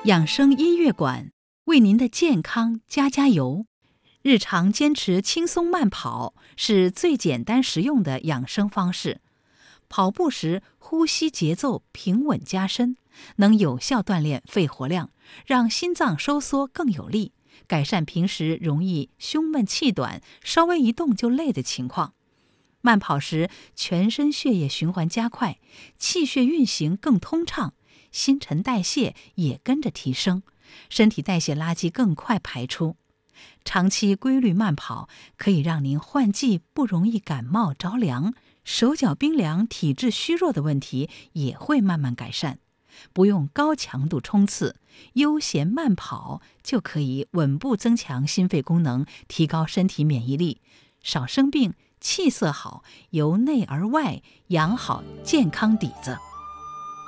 养生音乐馆为您的健康加油。日常坚持轻松慢跑是最简单实用的养生方式。跑步时呼吸节奏平稳加深，能有效锻炼肺活量，让心脏收缩更有力，改善平时容易胸闷气短、稍微一动就累的情况。慢跑时，全身血液循环加快，气血运行更通畅，新陈代谢也跟着提升，身体代谢垃圾更快排出。长期规律慢跑可以让您换季不容易感冒着凉，手脚冰凉、体质虚弱的问题也会慢慢改善。不用高强度冲刺，悠闲慢跑就可以稳步增强心肺功能，提高身体免疫力，少生病，气色好，由内而外养好健康底子。